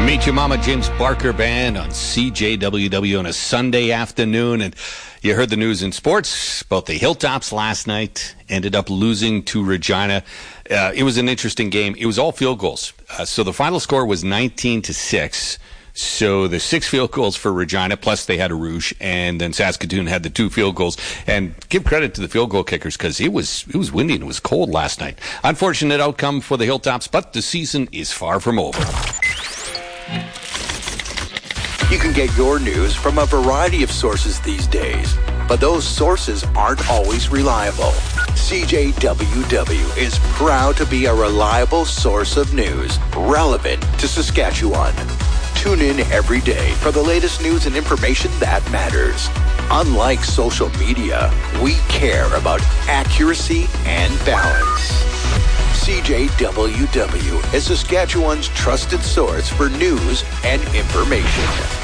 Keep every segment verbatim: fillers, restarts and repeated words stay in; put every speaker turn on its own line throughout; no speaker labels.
Meet Your Mama, James Barker Band on C J W W on a Sunday afternoon. And you heard the news in sports about the Hilltops last night. Ended up losing to Regina. Uh, it was an interesting game. It was all field goals. Uh, so the final score was nineteen to six. So the six field goals for Regina, plus they had a Rouge, and then Saskatoon had the two field goals. And give credit to the field goal kickers because it was it was windy and it was cold last night. Unfortunate outcome for the Hilltops, but the season is far from over.
You can get your news from a variety of sources these days, but those sources aren't always reliable. C J W W is proud to be a reliable source of news relevant to Saskatchewan. Tune in every day for the latest news and information that matters. Unlike social media, we care about accuracy and balance. C J W W is Saskatchewan's trusted source for news and information.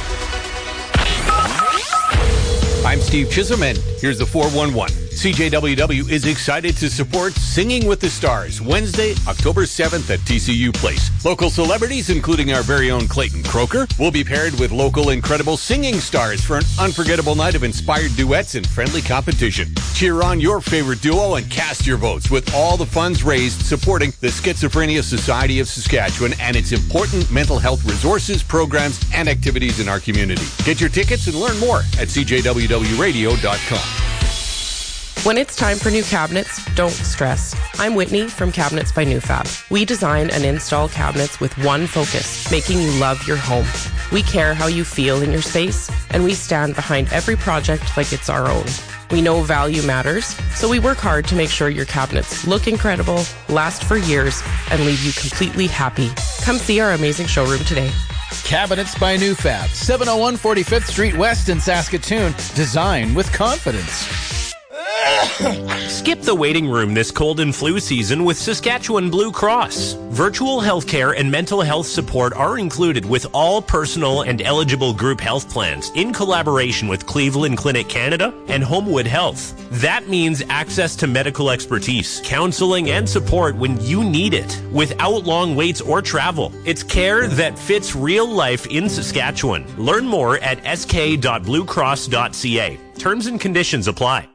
I'm Steve Chisholm, and here's the four one one. C J W W is excited to support Singing with the Stars, Wednesday, October seventh at T C U Place. Local celebrities, including our very own Clayton Croker, will be paired with local incredible singing stars for an unforgettable night of inspired duets and friendly competition. Cheer on your favorite duo and cast your votes with all the funds raised supporting the Schizophrenia Society of Saskatchewan and its important mental health resources, programs, and activities in our community. Get your tickets and learn more at c j w w radio dot com.
When it's time for new cabinets, don't stress. I'm Whitney from Cabinets by NewFab. We design and install cabinets with one focus, making you love your home. We care how you feel in your space, and we stand behind every project like it's our own. We know value matters, so we work hard to make sure your cabinets look incredible, last for years, and leave you completely happy. Come see our amazing showroom today.
Cabinets by NewFab, seven oh one forty-fifth Street West in Saskatoon. Design with confidence.
Skip the waiting room this cold and flu season with Saskatchewan Blue Cross. Virtual healthcare and mental health support are included with all personal and eligible group health plans in collaboration with Cleveland Clinic Canada and Homewood Health. That means access to medical expertise, counseling, and support when you need it without long waits or travel. It's care that fits real life in Saskatchewan. Learn more at s k dot blue cross dot c a. Terms and conditions apply.